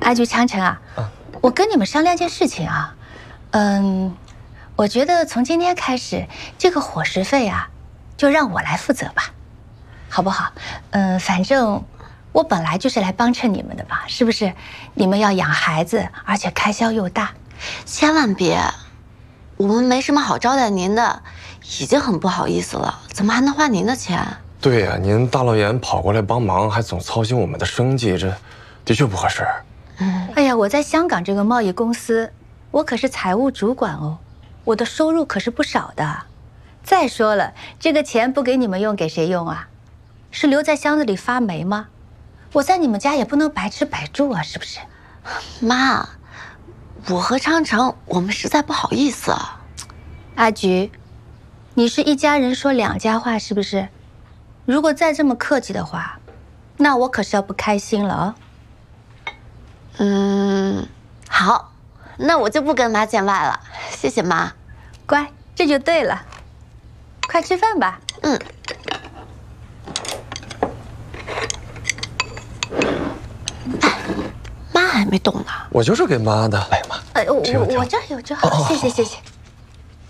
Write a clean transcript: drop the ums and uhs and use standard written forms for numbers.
阿菊、昌城啊，我跟你们商量件事情啊，我觉得从今天开始，这个伙食费啊，就让我来负责吧，好不好？反正我本来就是来帮衬你们的吧，是不是？你们要养孩子，而且开销又大， 千万别，我们没什么好招待您的，已经很不好意思了，怎么还能花您的钱？ 对呀，您大老远跑过来帮忙，还总操心我们的生计，这的确不合适。 哎呀，我在香港这个贸易公司，我可是财务主管哦，我的收入可是不少的。再说了，这个钱不给你们用，给谁用啊？是留在箱子里发霉吗？我在你们家也不能白吃白住啊，是不是？ 妈，我和昌城，我们实在不好意思啊。 阿菊，你是一家人说两家话是不是？如果再这么客气的话，那我可是要不开心了啊。 好，那我就不跟妈见外了，谢谢妈。 乖，这就对了。快吃饭吧。 妈还没动呢。 我就是给妈的，来妈。 我这儿有就好，谢谢谢谢。